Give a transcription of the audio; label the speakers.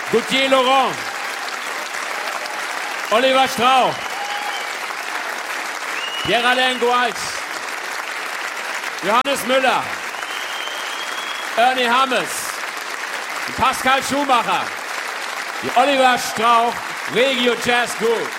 Speaker 1: Gauthier Laurent, Oliver Strauch, Pierre-Alain Goals, Johannes Müller, Ernie Hammes, Pascal Schumacher, die Oliver Strauch Regio Jazz Group.